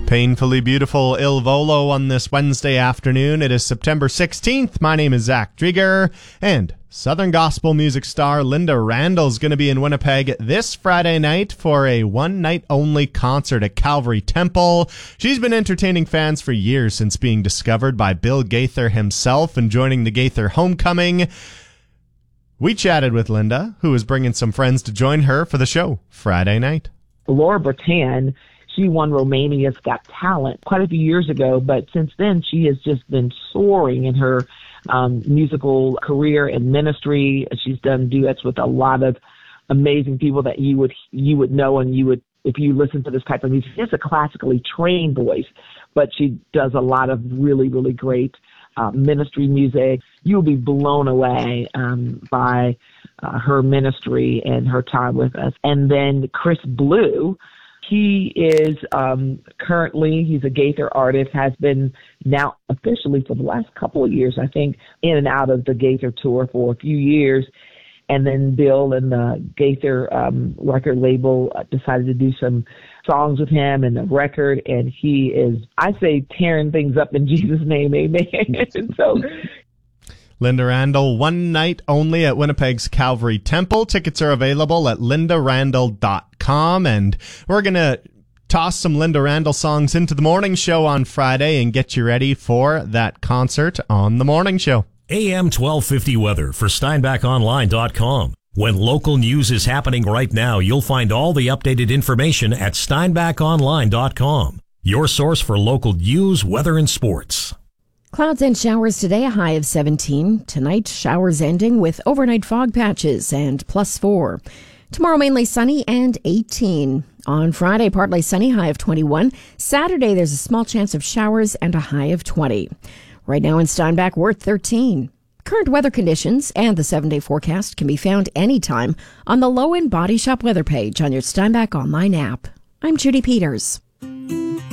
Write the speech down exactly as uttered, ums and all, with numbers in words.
Painfully beautiful Il Volo on this Wednesday afternoon. It is September sixteenth. My name is Zach Drieger, and Southern gospel music star Linda Randall's going to be in Winnipeg this Friday night for a one-night-only concert at Calvary Temple. She's been entertaining fans for years since being discovered by Bill Gaither himself and joining the Gaither Homecoming. We chatted with Linda, who is bringing some friends to join her for the show Friday night. Laura Bertan, she won Romania's Got Talent quite a few years ago, but since then she has just been soaring in her um, musical career and ministry. She's done duets with a lot of amazing people that you would you would know, and you would, if you listen to this type of music. She has a classically trained voice, but she does a lot of really, really great uh, ministry music. You'll be blown away um, by uh, her ministry and her time with us. And then Chris Blue, he is um, currently, he's a Gaither artist, has been now officially for the last couple of years, I think, in and out of the Gaither tour for a few years. And then Bill and the Gaither um, record label uh, decided to do some songs with him and the record. And he is, I say, tearing things up in Jesus' name, amen. So, Linda Randall, one night only at Winnipeg's Calvary Temple. Tickets are available at linda randall dot com, and we're going to toss some Linda Randall songs into the morning show on Friday and get you ready for that concert on the morning show. A M twelve fifty weather for steinbach online dot com. When local news is happening right now, you'll find all the updated information at steinbach online dot com. Your source for local news, weather, and sports. Clouds and showers today, a high of seventeen. Tonight, showers ending with overnight fog patches and plus four. Tomorrow, mainly sunny and eighteen. On Friday, partly sunny, high of twenty-one. Saturday, there's a small chance of showers and a high of twenty. Right now in Steinbach, we're at thirteen. Current weather conditions and the seven-day forecast can be found anytime on the Low End Body Shop weather page on your Steinbach online app. I'm Judy Peters.